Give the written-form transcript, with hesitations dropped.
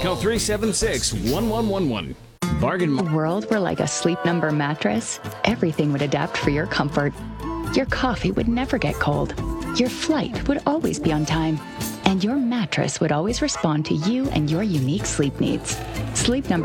Call 376-1111. Bargain. A world where, like a Sleep Number mattress, everything would adapt for your comfort. Your coffee would never get cold. Your flight would always be on time. And your mattress would always respond to you and your unique sleep needs. Sleep Number